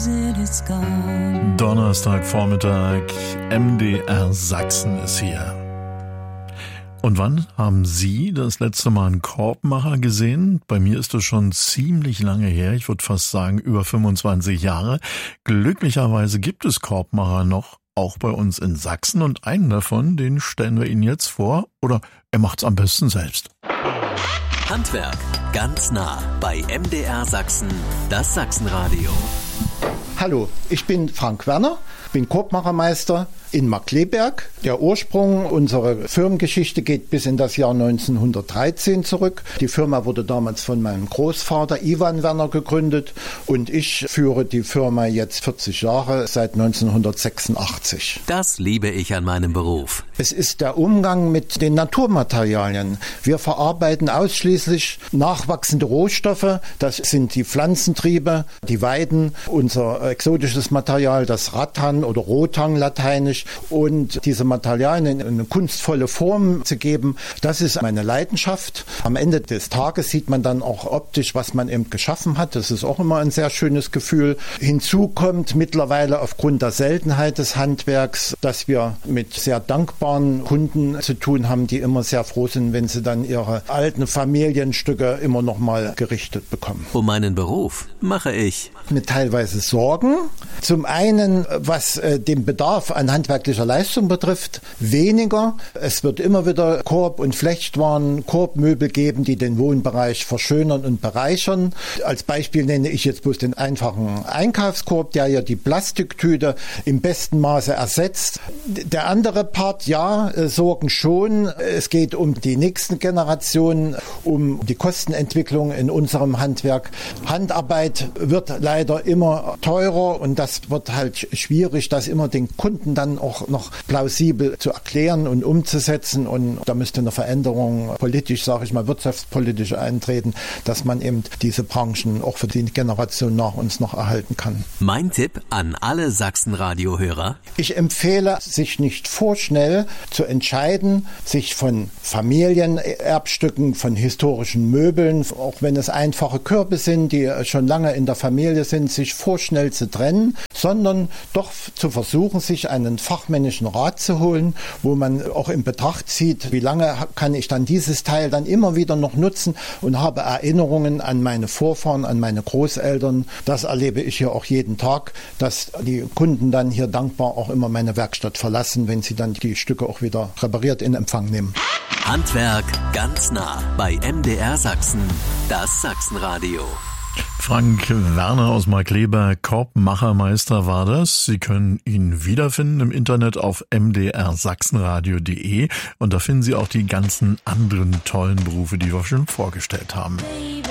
Donnerstagvormittag, MDR Sachsen ist hier. Und wann haben Sie das letzte Mal einen Korbmacher gesehen? Bei mir ist es schon ziemlich lange her, ich würde fast sagen über 25 Jahre. Glücklicherweise gibt es Korbmacher noch, auch bei uns in Sachsen. Und einen davon, den stellen wir Ihnen jetzt vor. Oder er macht's am besten selbst. Handwerk ganz nah bei MDR Sachsen, das Sachsenradio. Hallo, ich bin Frank Werner, bin Korbmachermeister in Markkleeberg. Der Ursprung unserer Firmengeschichte geht bis in das Jahr 1913 zurück. Die Firma wurde damals von meinem Großvater Ivan Werner gegründet und ich führe die Firma jetzt 40 Jahre, seit 1986. Das liebe ich an meinem Beruf. Es ist der Umgang mit den Naturmaterialien. Wir verarbeiten ausschließlich nachwachsende Rohstoffe. Das sind die Pflanzentriebe, die Weiden, unser exotisches Material, das Rattan oder Rotang lateinisch. Und diese Materialien in eine kunstvolle Form zu geben, das ist meine Leidenschaft. Am Ende des Tages sieht man dann auch optisch, was man eben geschaffen hat. Das ist auch immer ein sehr schönes Gefühl. Hinzu kommt mittlerweile aufgrund der Seltenheit des Handwerks, dass wir mit sehr dankbaren Kunden zu tun haben, die immer sehr froh sind, wenn sie dann ihre alten Familienstücke immer noch mal gerichtet bekommen. Um meinen Beruf mache ich mit teilweise Sorgen. Zum einen, was den Bedarf an handwerklicher Leistung betrifft, weniger. Es wird immer wieder Korb- und Flechtwaren, Korbmöbel geben, die den Wohnbereich verschönern und bereichern. Als Beispiel nenne ich jetzt bloß den einfachen Einkaufskorb, der ja die Plastiktüte im besten Maße ersetzt. Der andere Part, ja, Sorgen schon. Es geht um die nächsten Generationen, um die Kostenentwicklung in unserem Handwerk. Handarbeit wird leider immer teurer und das wird halt schwierig, das immer den Kunden dann auch noch plausibel zu erklären und umzusetzen. Und da müsste eine Veränderung politisch, sage ich mal, wirtschaftspolitisch eintreten, dass man eben diese Branchen auch für die Generation nach uns noch erhalten kann. Mein Tipp an alle Sachsenradio-Hörer: Ich empfehle, sich nicht vorschnell zu entscheiden, sich von Familienerbstücken, von historischen Möbeln, auch wenn es einfache Körbe sind, die schon lange in der Familie sind, sich vorschnell zu trennen, sondern doch zu versuchen, sich einen fachmännischen Rat zu holen, wo man auch in Betracht zieht, wie lange kann ich dann dieses Teil dann immer wieder noch nutzen und habe Erinnerungen an meine Vorfahren, an meine Großeltern. Das erlebe ich hier auch jeden Tag, dass die Kunden dann hier dankbar auch immer meine Werkstatt verlassen, wenn sie dann die Stücke auch wieder repariert in Empfang nehmen. Handwerk ganz nah bei MDR Sachsen, das Sachsenradio. Frank Werner aus Markkleeberg, Korbmachermeister war das. Sie können ihn wiederfinden im Internet auf mdrsachsenradio.de und da finden Sie auch die ganzen anderen tollen Berufe, die wir schon vorgestellt haben.